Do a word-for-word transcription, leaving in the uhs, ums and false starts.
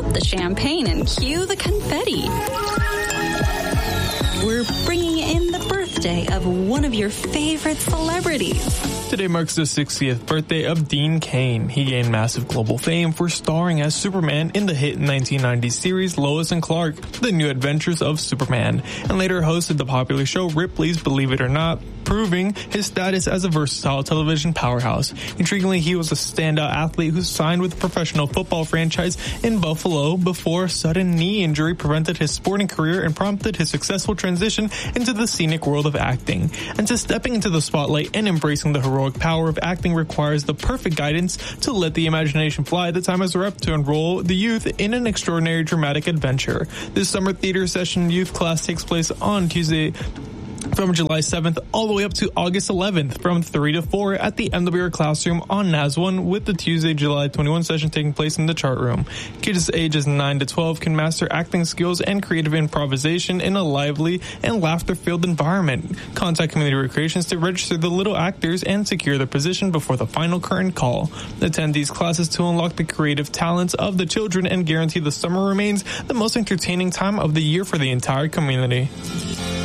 the champagne and cue the confetti. We're bringing in the birthday of one of your favorite celebrities. Today marks the sixtieth birthday of Dean Cain. He gained massive global fame for starring as Superman in the hit nineteen nineties series Lois and Clark, The New Adventures of Superman, and later hosted the popular show Ripley's Believe It or Not, proving his status as a versatile television powerhouse. Intriguingly, he was a standout athlete who signed with a professional football franchise in Buffalo before a sudden knee injury prevented his sporting career and prompted his successful transition into the scenic world of acting. And since stepping into the spotlight and embracing the heroic power of acting requires the perfect guidance to let the imagination fly, the time is up to enroll the youth in an extraordinary dramatic adventure. This summer theater session youth class takes place on Tuesday from July seventh all the way up to August eleventh from three to four at the M W R Classroom on N A S one, with the Tuesday, July twenty-first session taking place in the Chart Room. Kids ages nine to twelve can master acting skills and creative improvisation in a lively and laughter-filled environment. Contact Community Recreations to register the little actors and secure their position before the final curtain call. Attend these classes to unlock the creative talents of the children and guarantee the summer remains the most entertaining time of the year for the entire community.